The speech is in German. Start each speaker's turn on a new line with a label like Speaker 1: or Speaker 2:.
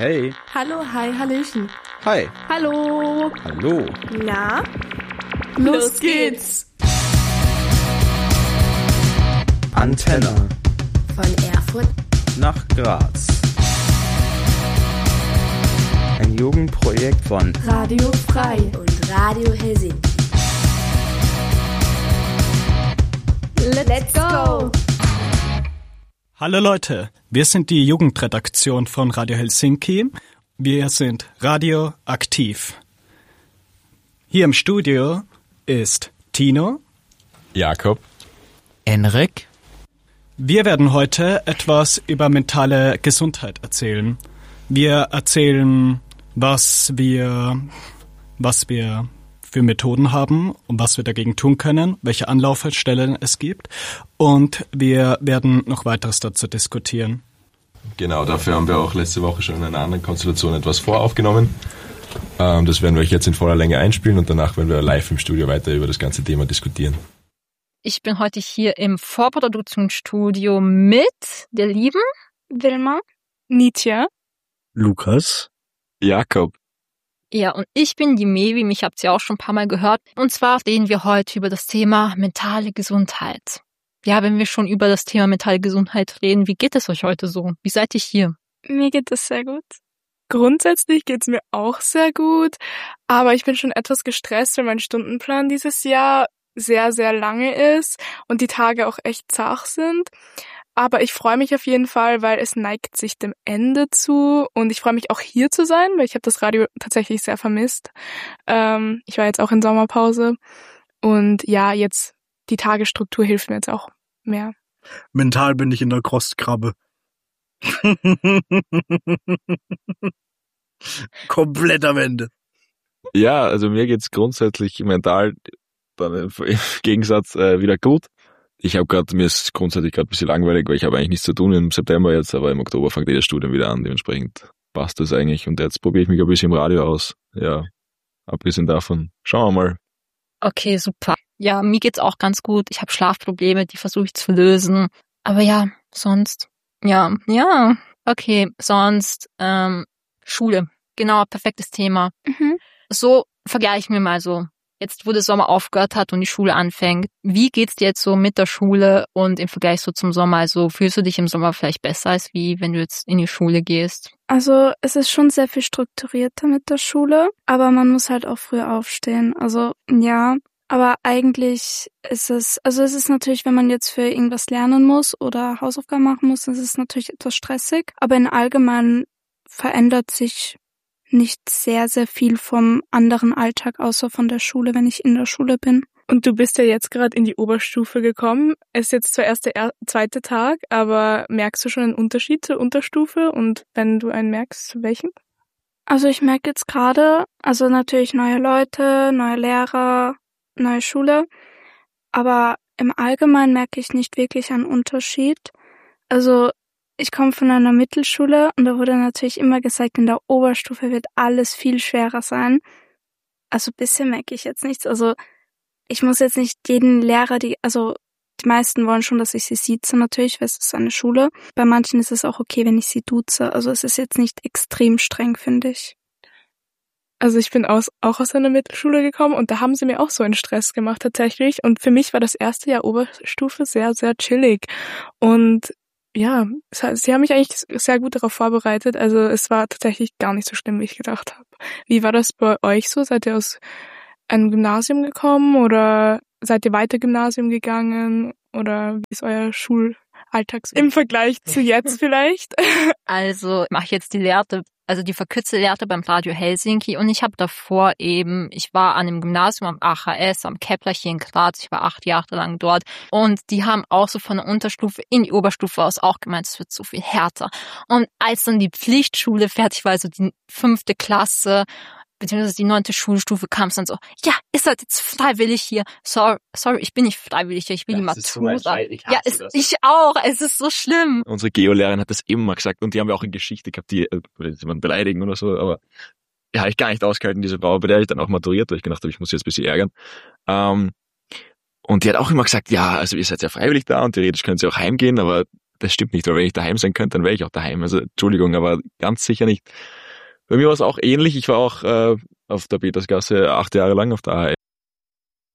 Speaker 1: Hey.
Speaker 2: Hallo, hi, hallöchen.
Speaker 1: Hi.
Speaker 2: Hallo.
Speaker 1: Hallo.
Speaker 2: Na? Los geht's.
Speaker 1: Antenne.
Speaker 3: Von Erfurt
Speaker 1: Nach Graz. Ein Jugendprojekt von
Speaker 2: Radio Frei
Speaker 3: und Radio Helsinki.
Speaker 2: Let's go.
Speaker 4: Hallo Leute, wir sind die Jugendredaktion von Radio Helsinki. Wir sind radioaktiv. Hier im Studio ist Tino,
Speaker 5: Jakob,
Speaker 6: Enrik.
Speaker 4: Wir werden heute etwas über mentale Gesundheit erzählen. Wir erzählen, was wir für Methoden haben und was wir dagegen tun können, welche Anlaufstellen es gibt, und wir werden noch weiteres dazu diskutieren.
Speaker 5: Genau, dafür haben wir auch letzte Woche schon in einer anderen Konstellation etwas voraufgenommen. Das werden wir euch jetzt in voller Länge einspielen und danach werden wir live im Studio weiter über das ganze Thema diskutieren.
Speaker 7: Ich bin heute hier im Vorproduktionsstudio mit der lieben
Speaker 8: Wilma, Nietzsche,
Speaker 6: Lukas,
Speaker 5: Jakob.
Speaker 7: Ja, und ich bin die Mevi, mich habt ihr auch schon ein paar Mal gehört. Und zwar reden wir heute über das Thema mentale Gesundheit. Ja, wenn wir schon über das Thema mentale Gesundheit reden, wie geht es euch heute so? Wie seid ihr hier?
Speaker 8: mir geht es sehr gut. Grundsätzlich geht's mir auch sehr gut, aber ich bin schon etwas gestresst, weil mein Stundenplan dieses Jahr sehr, sehr lange ist und die Tage auch echt zart sind. Aber ich freue mich auf jeden Fall, weil es neigt sich dem Ende zu und ich freue mich auch hier zu sein, weil ich habe das Radio tatsächlich sehr vermisst. Ich war jetzt auch in Sommerpause und ja, jetzt die Tagesstruktur hilft mir jetzt auch mehr.
Speaker 6: mental bin ich in der Krostkrabbe. Komplett am Ende.
Speaker 5: Ja, also mir geht's grundsätzlich mental dann im Gegensatz wieder gut. Mir ist grundsätzlich gerade ein bisschen langweilig, weil ich habe eigentlich nichts zu tun im September jetzt, aber im Oktober fängt das Studium wieder an, dementsprechend passt das eigentlich und jetzt probiere ich mich ein bisschen im Radio aus. Ja, abgesehen davon, schauen wir mal.
Speaker 7: Okay, super. Ja, mir geht's auch ganz gut. Ich habe Schlafprobleme, die versuche ich zu lösen. Aber ja, sonst, ja, okay, sonst, Schule. Genau, perfektes Thema. So vergleichen wir mal so. Jetzt, wo der Sommer aufgehört hat und die Schule anfängt, wie geht's dir jetzt so mit der Schule und im Vergleich so zum Sommer? Also fühlst du dich im Sommer vielleicht besser, als wie wenn du jetzt in die Schule gehst?
Speaker 8: Also es ist schon sehr viel strukturierter mit der Schule, aber man muss halt auch früh aufstehen. Also ja, aber eigentlich ist es ist natürlich, wenn man jetzt für irgendwas lernen muss oder Hausaufgaben machen muss, dann ist es natürlich etwas stressig. Aber in allgemein verändert sich nicht sehr, sehr viel vom anderen Alltag, außer von der Schule, wenn ich in der Schule bin. Und du bist ja jetzt gerade in die Oberstufe gekommen. Es ist jetzt zwar erst der zweite Tag, aber merkst du schon einen Unterschied zur Unterstufe? Und wenn du einen merkst, welchen? Also ich merke jetzt gerade, also natürlich neue Leute, neue Lehrer, neue Schule, aber im Allgemeinen merke ich nicht wirklich einen Unterschied. Also ich komme von einer Mittelschule und da wurde natürlich immer gesagt, in der Oberstufe wird alles viel schwerer sein. Also bisher merke ich jetzt nichts. Also ich muss jetzt nicht jeden Lehrer, die meisten wollen schon, dass ich sie sieze natürlich, weil es ist eine Schule. Bei manchen ist es auch okay, wenn ich sie duze. Also es ist jetzt nicht extrem streng, finde ich. Also ich bin auch aus einer Mittelschule gekommen und da haben sie mir auch so einen Stress gemacht tatsächlich. Und für mich war das erste Jahr Oberstufe sehr, sehr chillig. Und ja, sie haben mich eigentlich sehr gut darauf vorbereitet. Also es war tatsächlich gar nicht so schlimm, wie ich gedacht habe. Wie war das bei euch so? Seid ihr aus einem Gymnasium gekommen oder seid ihr weiter Gymnasium gegangen? Oder wie ist euer Schulalltag im Vergleich zu jetzt vielleicht?
Speaker 7: Also ich mache jetzt die Lehrte, also die verkürzte Lehrte beim Radio Helsinki und ich habe davor ich war an einem Gymnasium am AHS, am Kepler hier in Graz, ich war 8 Jahre lang dort und die haben auch so von der Unterstufe in die Oberstufe aus auch gemeint, es wird so viel härter. Und als dann die Pflichtschule fertig war, also die 5. Klasse, beziehungsweise die 9. Schulstufe, kam es dann so, ja, ist halt jetzt freiwillig hier. Sorry, ich bin nicht freiwillig hier, ich will die Matura. Ich auch, es ist so schlimm.
Speaker 5: Unsere Geolehrerin hat das immer gesagt und die haben wir auch in Geschichte gehabt, die jemanden beleidigen oder so, aber ja, ich gar nicht ausgehalten, diese Frau, bei der ich dann auch maturiert, weil ich gedacht habe, ich muss jetzt ein bisschen ärgern. Und die hat auch immer gesagt, ja, also ihr seid ja freiwillig da und theoretisch könnt ihr auch heimgehen, aber das stimmt nicht, weil wenn ich daheim sein könnte, dann wäre ich auch daheim. Also Entschuldigung, aber ganz sicher nicht. Bei mir war es auch ähnlich. Ich war auch auf der Petersgasse 8 Jahre lang auf der AHS.